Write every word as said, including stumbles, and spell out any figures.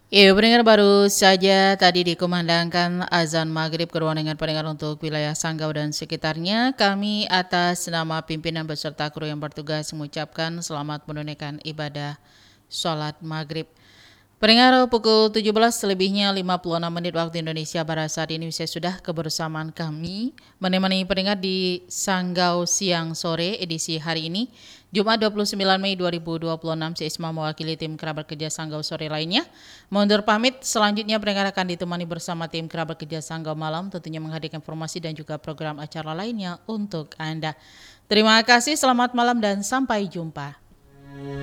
Iya, pendengar baru saja tadi dikumandangkan azan maghrib kedua dengan pendengar untuk wilayah Sanggau dan sekitarnya. Kami atas nama pimpinan beserta kru yang bertugas mengucapkan selamat menunaikan ibadah sholat maghrib. Pendengar, pukul tujuh belas lebihnya lima puluh enam menit waktu Indonesia Barat saat ini saya sudah kebersamaan kami menemani pendengar di Sanggau siang sore edisi hari ini Jumat dua puluh sembilan Mei dua ribu dua puluh enam. Saya Isma mewakili tim kerabat kerja Sanggau sore lainnya mundur pamit. Selanjutnya pendengar akan ditemani bersama tim kerabat kerja Sanggau malam tentunya menghadirkan informasi dan juga program acara lainnya untuk Anda. Terima kasih, selamat malam dan sampai jumpa.